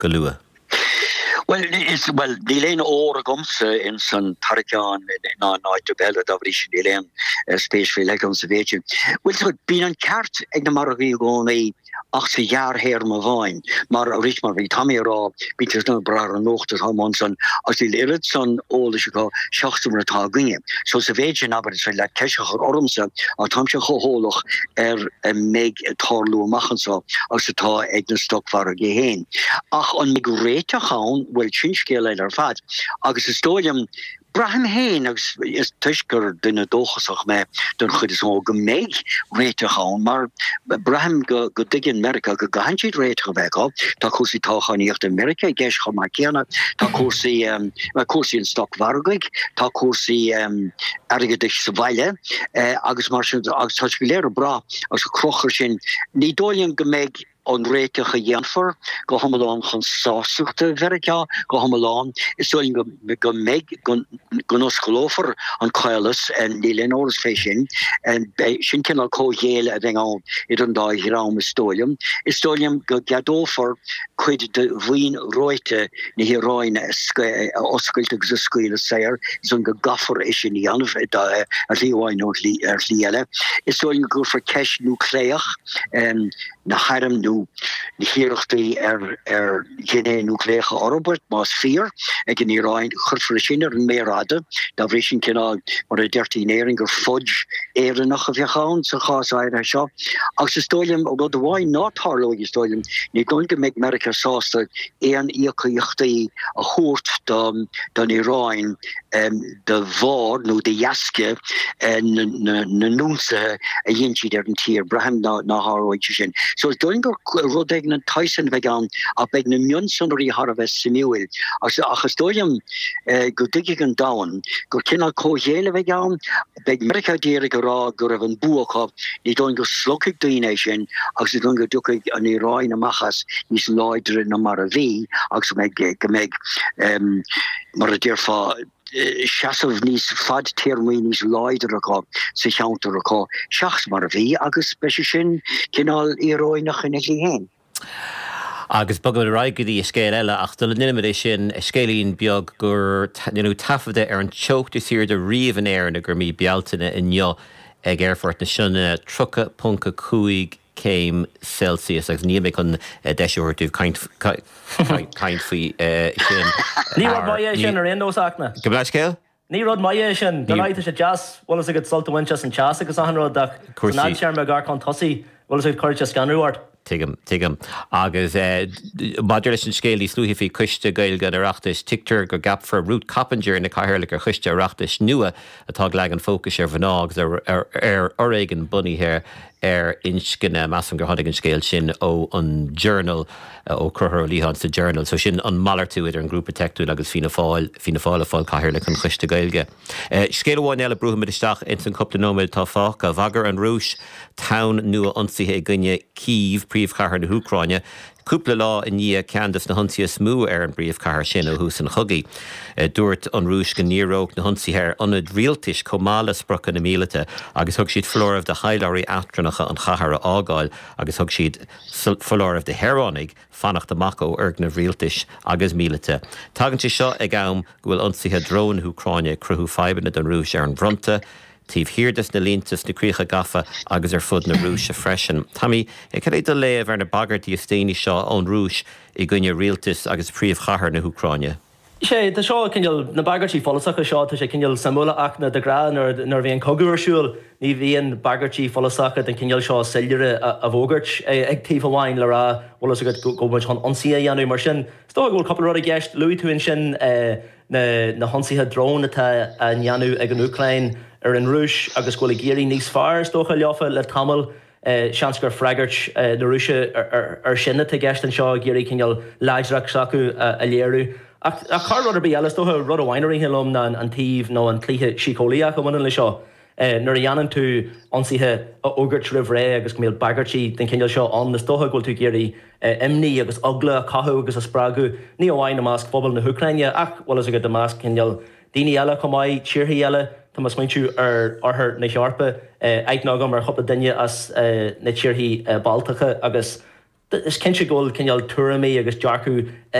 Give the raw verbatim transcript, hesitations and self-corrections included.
go luath? Well, it's well. Dylan Oregons in San Tarkan na night to bell of Rish Dylan space for like conservation. Well, so been on cart ag na margi go na achtzig jaar her ma vain. Maar rich maar wie Tommy ra biters no brar nocht ha monson as die leert son all the go schachtumre taginge. So savation aber so la kescher ormse a tamsche holoch er meg tarlo machen so as ta ag na stock var geheen. Ach on migrate gaan wel chinskele er fat. Agus historium Braham heen is tusker dunne dochsach me dan goed is ook meeg rate gaan maar Braham go go dig in Amerika go ganjit rate weg op dat koos die toch aan hier Amerika ges gaan maar kennen dat koos die um maar koos in stock warglik dat koos die um erge dich surveille eh agus marshal agus touchgelere bra as krochers in nie dolien gemeeg onretige jenfer go hamelaan gaan saasugte werk ja go hamelaan is so go go meg go nos gelover aan kailes en die lenors fashion en bij shinken al ko hele ding al it on daai hiraum stolium is stolium go gadofer quid de wien roite ni heroine oskulte geskuile sayer is on go gaffer is in die anf da as he why not li erliele is so go for cash nuclear en na harm nu die hierogte er er geen nucleaire orbit mas vier ek in Iran gefreshiner meer hadden dat vision kanaal maar de dertien eringe fudge eerder nog of je gaan zo gaan zij daar zo als de stolium omdat de why not harlo je stolium niet going to make America sauce en je a hoort dan dan Iran en de woord nu de jaske en ne noense een jintje der een tier Braham na na harlo je so doing rodegnen Tyson vegan a begna mjonsonri harve Samuel as a historium go digigen down go kina ko hele vegan beg America dere go go een buok die doing go slokig donation as doing go duk an Iran machas is leider na maravi as meg meg um mar derfa Chasov nis fad terminis leider ko se counter ko shachs mar vi agus special kinal iroi nach in heen agus bogad raigadi scéil eile ach do nimime sin scélín beag gur you tafada ar an teocht is here de riomhan air na gur mí bealtaine in jo ag airfort na sinna trucha punca cúig céim Celsius agus ní mé chun deisiúirtú caint caint faoi sin. Ní rud mai sin ar indósachna. Go bla scéil? Ní rud mai sin go leite sé jazz bhil a go solta winchas an chas agus an rud ach ná sear me gar chun tosaí bhil a chuirte scanúart. Tigam, tigam. Agus maidir leis an scéalaí slúthaí faoi cuiste gailge arachtas tictar go gap for Ruth Coppinger na caitheirla ar chuiste arachtas nua atá le an fócus ar bhannágus ar ar oréigen bunny here ar inscinne meas an gur tháinig an scéil sin ó an journal ó cruthar líhan sa journal so sin an malar tú idir an grúpa techtú agus fina fáil fina fáil a fáil caitheirla an chuiste gailge. Scéal bháin eile brútha isteach in san cupla nóid tá fácha bhagar an rúis town nua ionsaithe gunne Kyiv príomhchathair na Úcráine. Cúpla lá in ní ceandas na honsaí smú ar an bríomhchathair sin ó hús an chugaí. Dúirt an rúis go níróg na honsaíthir anad rialtais comála sprochan na mílete agus thug siad flóramh de haileoirí atranacha an chathair ágáil agus thug siad flóramh de Herónig fannacht amach ó org na rialtais agus mílete. Tagann si seo ag am go bhfuil ionsaithe drón Úcráine cruthú faibanna don rúis ar an bronta Tíh hiirdas na líntas na críocha gafa agus ar fud na rúis a freisin. Tammy, ag cad é do léamh ar na bagartí is déine seo ón rúis i gcuine rialtas agus príomhchathair na Úcráine? sé tá seo cinneal na bagartí folasacha seo tá sé cinneal samúla achna de gra nar bhíon cogadúirsúil ní bhíon bagartí folasacha den cinneal seo seilire a bhógart ag tíomh amháin le rá bhla a go go chun ansaí a dhéanú mar sin. Sto go couple rud a gceist luí tú in sin na na honsaíthe drón atá a dhéanú ag an Ucrain ar an rúis agus gola géirí níos fearr tócha leofa le tamil seans gur freigart na rúise ar sinna tá gceist an seo géirí cinneal láidsreach sacu a léirú. A car rud a bí eile tócha rud a bhaineí hilom na an tíomh nó an clíthe sícólaíach go bhana le seo. Nuair a dhéanann tú ionsaithe a ógurt rih ré agus go míl bagartí den cinneal seo an na tócha ghfuil tú géirí imní agus ogla a cathú agus a sprágu ní amháin na másc phobal na Ucraine ach bhil a go de másc cinneal daoine eile go mbeidh tíorthaí eile tá mas muintú ar orthir na chearpa ag nágam ar chopla duine as na tíorthaí baltacha agus is cinse ggóil cinneal tuaí agus dearcú